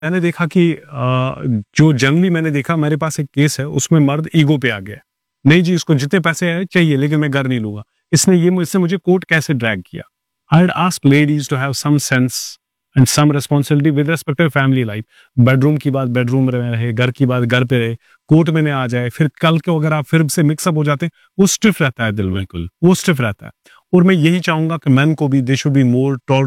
मैंने देखा कि जो जनरली मैंने देखा, मेरे पास एक केस है, उसमें मर्द ईगो पे आ गया। नहीं जी, इसको जितने पैसे है चाहिए, लेकिन मैं घर नहीं लूंगा। इसने मुझे कोर्ट कैसे ड्रैग किया। I would ask ladies to have some sense and some responsibility with respect to family life. Bedroom की बात बेडरूम में रहे, घर की बात घर पे रहे, कोर्ट में ना आ जाए। फिर कल को अगर आप फिर से मिक्सअप हो जाते हैं, वो स्टिफ रहता है दिल में, कुल वो स्टिफ रहता है। और मैं यही चाहूंगा कि मैन को भी दे शुड बी मोर